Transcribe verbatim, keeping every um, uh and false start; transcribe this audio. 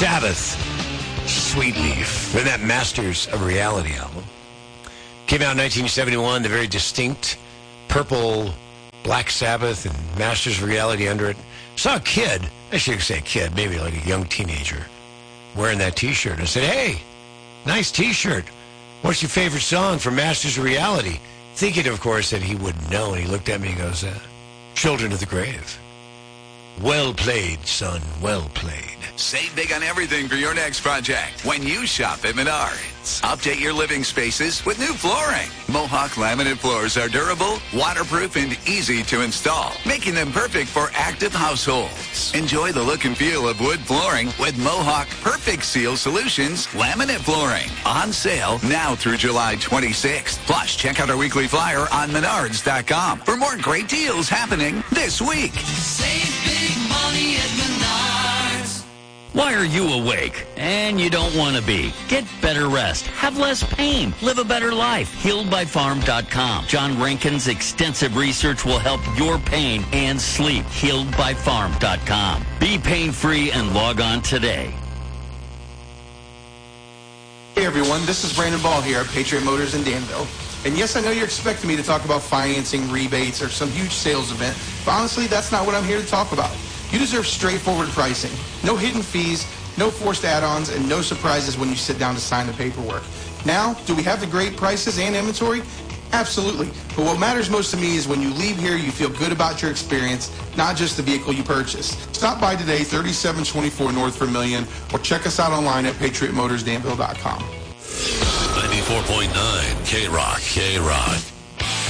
Sabbath, Sweet Leaf, and that Masters of Reality album. Came out in nineteen seventy-one, the very distinct purple Black Sabbath and Masters of Reality under it. Saw a kid, I should say kid, maybe like a young teenager, wearing that T-shirt. I said, hey, nice T-shirt. What's your favorite song from Masters of Reality? Thinking, of course, that he wouldn't know, and he looked at me and goes, uh, Children of the Grave. Well played, son, well played. Save big on everything for your next project when you shop at Menards. Update your living spaces with new flooring. Mohawk laminate floors are durable, waterproof, and easy to install, making them perfect for active households. Enjoy the look and feel of wood flooring with Mohawk Perfect Seal Solutions laminate flooring. On sale now through July twenty-sixth. Plus, check out our weekly flyer on menards dot com for more great deals happening this week. Save big money at Menards. Why are you awake and you don't want to be? Get better rest. Have less pain. Live a better life. healed by farm dot com. John Rankin's extensive research will help your pain and sleep. healed by farm dot com. Be pain-free and log on today. Hey everyone, this is Brandon Ball here at Patriot Motors in Danville. And yes, I know you're expecting me to talk about financing, rebates, or some huge sales event, but honestly, that's not what I'm here to talk about. You deserve straightforward pricing. No hidden fees, no forced add-ons, and no surprises when you sit down to sign the paperwork. Now, do we have the great prices and inventory? Absolutely. But what matters most to me is when you leave here, you feel good about your experience, not just the vehicle you purchased. Stop by today, thirty-seven twenty-four North Vermillion, or check us out online at patriot motors danville dot com. ninety-four point nine K-Rock, K-Rock.